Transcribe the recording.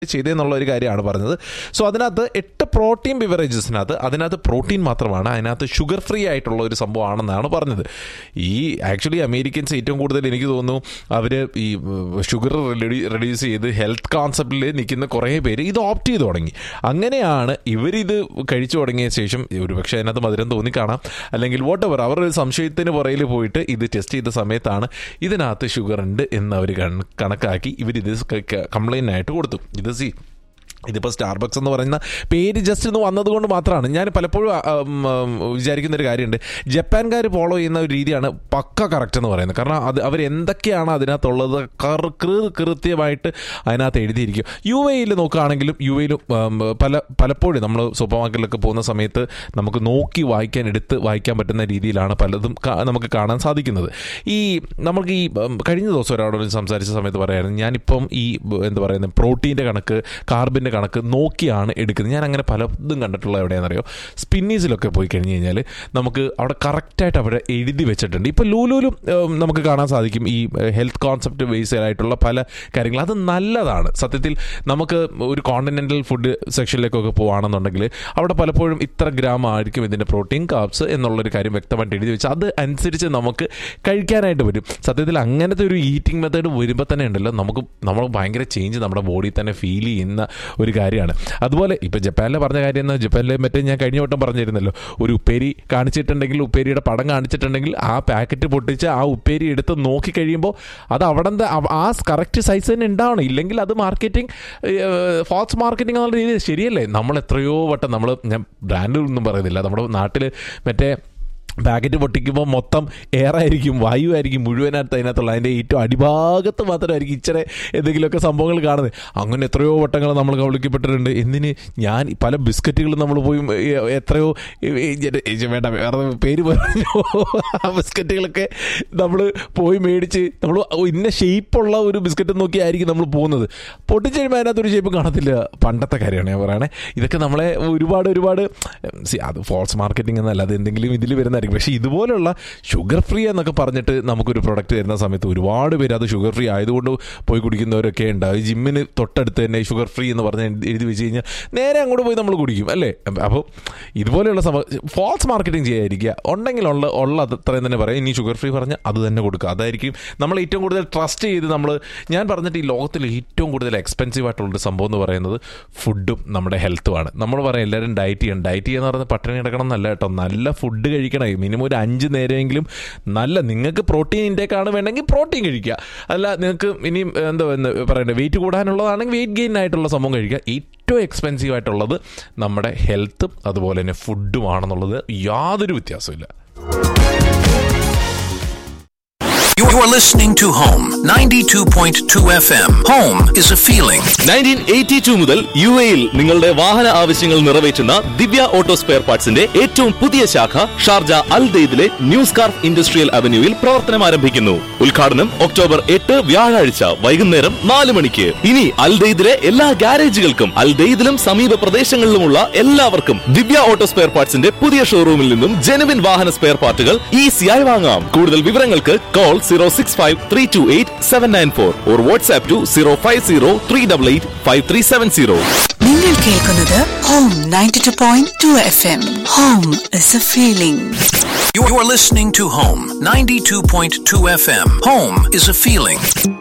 ചെയ്തെന്നുള്ള ഒരു കാര്യമാണ് പറഞ്ഞത്. സോ അതിനകത്ത് 8 പ്രോട്ടീൻ ബിവറേജസിനകത്ത് അതിനകത്ത് പ്രോട്ടീൻ മാത്രമാണ്, അതിനകത്ത് ഷുഗർ ഫ്രീ ആയിട്ടുള്ള ഒരു സംഭവമാണെന്നാണ് പറഞ്ഞത്. ഈ ആക്ച്വലി അമേരിക്കൻസ് ഏറ്റവും കൂടുതൽ എനിക്ക് തോന്നുന്നു അവർ ഈ ഷുഗർ റെഡ്യൂസ് ചെയ്ത് ഹെൽത്ത് കോൺസെപ്റ്റിൽ നിൽക്കുന്ന കുറേ പേര് ഇത് ഓപ്റ്റ് ചെയ്ത് തുടങ്ങി. അങ്ങനെയാണ് ഇവരിത് കഴിച്ചു തുടങ്ങിയ ശേഷം ഒരു പക്ഷേ അതിനകത്ത് മധുരം തോന്നിക്കാണാം, അല്ലെങ്കിൽ വോട്ട് എവർ അവർ ഒരു സംശയത്തിന് പുറയിൽ പോയിട്ട് ഇത് ടെസ്റ്റ് ചെയ്ത സമയത്താണ് ഇതിനകത്ത് ഷുഗർ ഉണ്ട് എന്ന് അവർ കണക്കാക്കി ഇവരിത് കംപ്ലൈൻ്റ് ആയിട്ട് കൊടുത്തു. ഇതിപ്പോൾ സ്റ്റാർബക്സ് എന്ന് പറയുന്ന പേര് ജസ്റ്റ് ഒന്ന് വന്നതുകൊണ്ട് മാത്രമാണ്. ഞാൻ പലപ്പോഴും വിചാരിക്കുന്നൊരു കാര്യമുണ്ട്, ജപ്പാൻകാർ ഫോളോ ചെയ്യുന്ന ഒരു രീതിയാണ് പക്ക കറക്റ്റ് എന്ന് പറയുന്നത്. കാരണം അവരെന്തൊക്കെയാണ് അതിനകത്തുള്ളത് കൃത്യമായിട്ട് അതിനകത്ത് എഴുതിയിരിക്കും. UAE നോക്കുകയാണെങ്കിലും UAE പലപ്പോഴും നമ്മൾ സൂപ്പർ മാർക്കറ്റിലൊക്കെ പോകുന്ന സമയത്ത് നമുക്ക് നോക്കി വായിക്കാൻ പറ്റുന്ന രീതിയിലാണ് പലതും നമുക്ക് കാണാൻ സാധിക്കുന്നത്. നമുക്ക് ഈ കഴിഞ്ഞ ദിവസം ഒരാളോട് സംസാരിച്ച സമയത്ത് പറയായിരുന്നു, ഞാനിപ്പം ഈ എന്താ പറയുന്നത് പ്രോട്ടീൻ്റെ കണക്ക് കാർബിൻ്റെ കണക്ക് നോക്കിയാണ് എടുക്കുന്നത്. ഞാൻ അങ്ങനെ പലതും കണ്ടിട്ടുള്ള എവിടെയാണെന്നറിയോ, സ്പിന്നീസിലൊക്കെ പോയി കഴിഞ്ഞ് കഴിഞ്ഞാൽ നമുക്ക് അവിടെ കറക്റ്റായിട്ട് അവിടെ എഴുതി വെച്ചിട്ടുണ്ട്. ഇപ്പോൾ ലൂലൂലും നമുക്ക് കാണാൻ സാധിക്കും ഈ ഹെൽത്ത് കോൺസെപ്റ്റ് ബേസ്ഡ് ആയിട്ടുള്ള പല കാര്യങ്ങൾ. അത് നല്ലതാണ് സത്യത്തിൽ. നമുക്ക് ഒരു കോണ്ടിനെൻ്റൽ ഫുഡ് സെക്ഷനിലേക്കൊക്കെ പോകുകയാണെന്നുണ്ടെങ്കിൽ അവിടെ പലപ്പോഴും ഇത്ര ഗ്രാം ആയിരിക്കും ഇതിൻ്റെ പ്രോട്ടീൻ കാർബ്സ് എന്നുള്ളൊരു കാര്യം വ്യക്തമായിട്ട് എഴുതി വെച്ച് അത് അനുസരിച്ച് നമുക്ക് കഴിക്കാനായിട്ട് പറ്റും. സത്യത്തിൽ അങ്ങനത്തെ ഒരു ഈറ്റിംഗ് മെത്തേഡ് വരുമ്പോൾ തന്നെ ഉണ്ടല്ലോ നമ്മൾ ഭയങ്കര ചേഞ്ച് നമ്മുടെ ബോഡിയിൽ തന്നെ ഫീൽ ചെയ്യുന്ന ഒരു കാര്യമാണ്. അതുപോലെ ഇപ്പോൾ ജപ്പാനിലെ പറഞ്ഞ കാര്യം എന്നാൽ ജപ്പാനിലെ മറ്റേ ഞാൻ കഴിഞ്ഞ വട്ടം പറഞ്ഞിരുന്നല്ലോ, ഒരു ഉപ്പേരി കാണിച്ചിട്ടുണ്ടെങ്കിൽ ഉപ്പേരിയുടെ പടം കാണിച്ചിട്ടുണ്ടെങ്കിൽ ആ പാക്കറ്റ് പൊട്ടിച്ച് ആ ഉപ്പേരി എടുത്ത് നോക്കി കഴിയുമ്പോൾ അത് അവിടെ ആ കറക്റ്റ് സൈസ് തന്നെ ഉണ്ടാവണം. ഇല്ലെങ്കിൽ അത് ഫാൾസ് മാർക്കറ്റിംഗ് എന്നുള്ള രീതിയിൽ ശരിയല്ലേ. നമ്മൾ എത്രയോ വട്ടം ഞാൻ ബ്രാൻഡൊന്നും പറയുന്നില്ല, നമ്മുടെ നാട്ടിൽ മറ്റേ പാക്കറ്റ് പൊട്ടിക്കുമ്പോൾ മൊത്തം എയറായിരിക്കും, വായുവായിരിക്കും മുഴുവനായിട്ട് അതിനകത്തുള്ള, അതിൻ്റെ ഏറ്റവും അടിഭാഗത്ത് മാത്രമായിരിക്കും ഇച്ചിരി എന്തെങ്കിലുമൊക്കെ സംഭവങ്ങൾ കാണുന്നത്. അങ്ങനെ എത്രയോ വട്ടങ്ങൾ നമ്മൾ കബളിക്കപ്പെട്ടിട്ടുണ്ട്. എന്തിന് ഞാൻ പല ബിസ്ക്കറ്റുകളും നമ്മൾ പോയി എത്രയോ വേണ്ട വേറെ പേര് പറഞ്ഞു ആ ബിസ്ക്കറ്റുകളൊക്കെ നമ്മൾ പോയി മേടിച്ച് നമ്മൾ ഇന്ന ഷേപ്പുള്ള ഒരു ബിസ്ക്കറ്റ് നോക്കിയായിരിക്കും നമ്മൾ പോകുന്നത്. പൊട്ടിച്ച് കഴിയുമ്പോൾ അതിനകത്തൊരു ഷേപ്പ് കാണത്തില്ല. പണ്ടത്തെ കാര്യമാണ് ഞാൻ പറയണേ. ഇതൊക്കെ നമ്മളെ ഒരുപാട് അത് ഫാൾസ് മാർക്കറ്റിംഗ് എന്നല്ല, അത് എന്തെങ്കിലും ഇതിൽ വരുന്ന. പക്ഷേ ഇതുപോലുള്ള ഷുഗർ ഫ്രീ എന്നൊക്കെ പറഞ്ഞിട്ട് നമുക്കൊരു പ്രൊഡക്റ്റ് തരുന്ന സമയത്ത് ഒരുപാട് പേര് അത് ഷുഗർ ഫ്രീ ആയതുകൊണ്ട് പോയി കുടിക്കുന്നവരൊക്കെ ഉണ്ട്. ജിമ്മിന് തൊട്ടടുത്ത് തന്നെ ഷുഗർ ഫ്രീ എന്ന് പറഞ്ഞ് എഴുതി വെച്ച് കഴിഞ്ഞാൽ നേരെ അങ്ങോട്ട് പോയി നമ്മൾ കുടിക്കും അല്ലേ. അപ്പോൾ ഇതുപോലെയുള്ള ഫാൾസ് മാർക്കറ്റിംഗ് ചെയ്യാതിരിക്കുക. ഉണ്ടെങ്കിൽ ഉള്ള അത്രയും തന്നെ പറയാം. ഇനി ഷുഗർ ഫ്രീ പറഞ്ഞാൽ അത് തന്നെ കൊടുക്കുക. അതായിരിക്കും നമ്മൾ ഏറ്റവും കൂടുതൽ ട്രസ്റ്റ് ചെയ്ത് ഞാൻ പറഞ്ഞിട്ട് ഈ ലോകത്തിൽ ഏറ്റവും കൂടുതൽ എക്സ്പെൻസീവ് ആയിട്ടുള്ളൊരു സംഭവം എന്ന് പറയുന്നത് ഫുഡും നമ്മുടെ ഹെൽത്തുമാണ്. നമ്മൾ പറയാം എല്ലാവരും ഡയറ്റ് ചെയ്യുക എന്ന് പറയുന്നത് പട്ടിണി കിടക്കണം എന്നല്ല കേട്ടോ, നല്ല ഫുഡ് കഴിക്കണം. മിനിമം ഒരു 5 നേരമെങ്കിലും നിങ്ങൾക്ക് പ്രോട്ടീൻ ഇൻടേക്കാണ് വേണമെങ്കിൽ പ്രോട്ടീൻ കഴിക്കുക. അല്ല നിങ്ങൾക്ക് ഇനിയും എന്താ പറയണ്ടേ വെയിറ്റ് കൂടാനുള്ളതാണെങ്കിൽ വെയിറ്റ് ഗെയിൻ ആയിട്ടുള്ള സംഭവം കഴിക്കുക. ഏറ്റവും എക്സ്പെൻസീവ് ആയിട്ടുള്ളത് നമ്മുടെ ഹെൽത്തും അതുപോലെ തന്നെ ഫുഡുമാണെന്നുള്ളത് യാതൊരു വ്യത്യാസമില്ല. You are listening to Home 92.2 FM. Home is a feeling. 1982 മുതൽ UAE-ൽ നിങ്ങളുടെ വാഹന ആവശ്യങ്ങൾ നിറവേറ്റുന്ന ദിവ്യ ഓട്ടോ സ്പെയർ പാർട്സിന്റെ ഏറ്റവും പുതിയ ശാഖ Sharjah Al ദെയ്ദിലെ new scarf industrial അവന്യൂവിൽ പ്രവർത്തനം ആരംഭിക്കുന്നു. ഉദ്ഘാടനം ഒക്ടോബർ 8 വ്യാഴാഴ്ച വൈകുന്നേരം 4 മണിക്ക്. ഇനി അൽ ദെയ്ദിലെ എല്ലാ ഗാരേജുകൾക്കും അൽ ദെയ്ദിലും സമീപ പ്രദേശങ്ങളിലുമുള്ള എല്ലാവർക്കും ദിവ്യ ഓട്ടോ സ്പെയർ പാർട്സിന്റെ പുതിയ ഷോറൂമിൽ നിന്നും ജെനുവിൻ വാഹന സ്പെയർ പാർട്ടുകൾ ഈസിയായി വാങ്ങാം. കൂടുതൽ വിവരങ്ങൾക്ക് കോൾ 065-328-794 or WhatsApp to 050-388-5370. നിങ്ങൾ കേൾക്കുന്നത് Home 92.2 FM. Home is a feeling. You are listening to Home 92.2 FM. Home is a feeling.